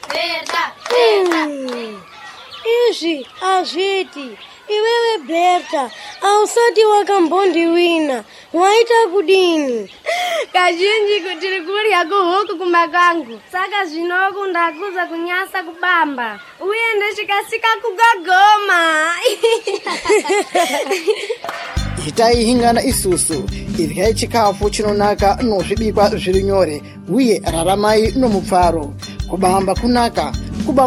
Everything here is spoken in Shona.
Izvi azviti. Iwewe Berta, ausati wakambondi wina. Waita kudini? Kazhinji kuti kurya kuhuku kumakangu. Saka zvinoku ndakuza kunyasa kubamba. Uye ndachikasika kugagoma. Itai hingana isusu. Iryai chikafu chinonaka nozvibikwa zviri nyore. Uye raramai nomupfaro. Kubamba kunaka.